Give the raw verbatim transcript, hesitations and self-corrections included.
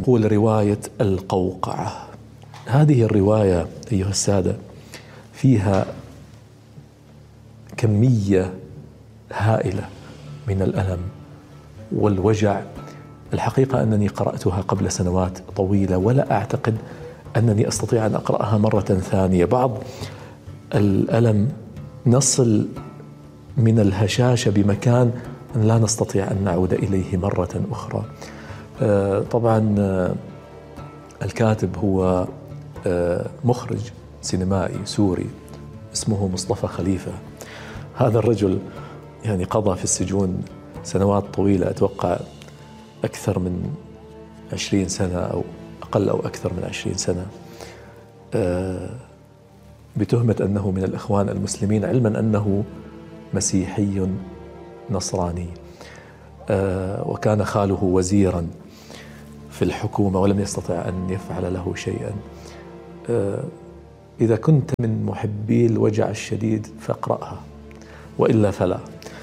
يقول رواية القوقعة. هذه الرواية أيها السادة فيها كمية هائلة من الألم والوجع. الحقيقة أنني قرأتها قبل سنوات طويلة ولا أعتقد أنني أستطيع أن أقرأها مرة ثانية. بعض الألم نصل من الهشاشة بمكان لا نستطيع أن نعود إليه مرة أخرى. طبعا الكاتب هو مخرج سينمائي سوري اسمه مصطفى خليفة. هذا الرجل يعني قضى في السجون سنوات طويلة، أتوقع أكثر من عشرين سنة أو أقل أو أكثر من عشرين سنة، بتهمة أنه من الإخوان المسلمين، علما أنه مسيحي نصراني، وكان خاله وزيرا في الحكومة ولم يستطع أن يفعل له شيئا. إذا كنت من محبي الوجع الشديد فاقرأها، وإلا فلا.